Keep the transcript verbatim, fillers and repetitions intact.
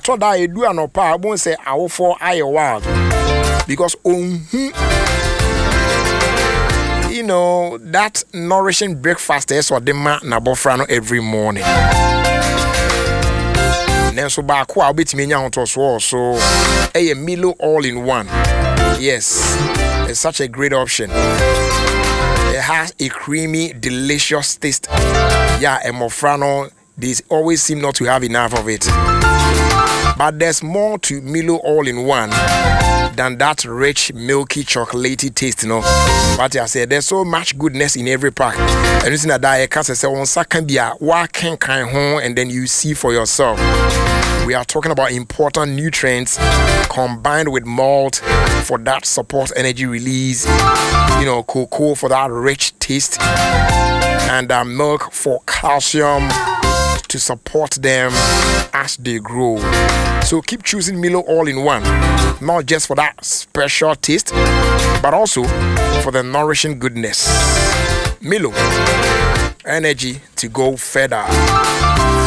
told that I do an opa, I won't say I will for I wild because um, you know that nourishing breakfast is what the man nabofrano every morning. Then so back I'll be to me now to so so a Milo all in one. Yes, it's such a great option. It has a creamy, delicious taste. Yeah, and Mofrano, they always seem not to have enough of it. But there's more to Milo all-in-one than that rich, milky, chocolatey taste, you know. But I said there's so much goodness in every pack. And you see that I can't say on second be a walking kind home, and then you see for yourself. We are talking about important nutrients combined with malt for that support energy release, you know, cocoa for that rich taste, and uh, milk for calcium to support them as they grow. So keep choosing Milo all-in-one, not just for that special taste, but also for the nourishing goodness. Milo, energy to go further.